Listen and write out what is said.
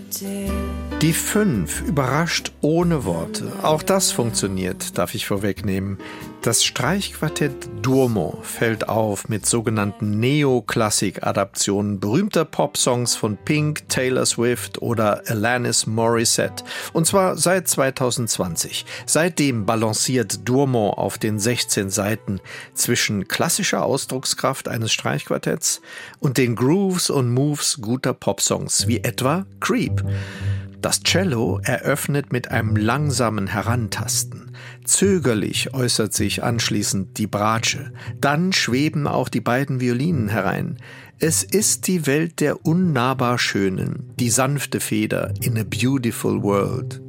Die 5 überrascht ohne Worte. Auch das funktioniert, darf ich vorwegnehmen. Das Streichquartett Durmo fällt auf mit sogenannten Neoklassik-Adaptionen berühmter Popsongs von Pink, Taylor Swift oder Alanis Morissette. Und zwar seit 2020. Seitdem balanciert Durmo auf den 16 Seiten zwischen klassischer Ausdruckskraft eines Streichquartetts und den Grooves und Moves guter Popsongs, wie etwa Creep. Das Cello eröffnet mit einem langsamen Herantasten. Zögerlich äußert sich anschließend die Bratsche. Dann schweben auch die beiden Violinen herein. Es ist die Welt der unnahbar Schönen, die sanfte Feder in a beautiful world.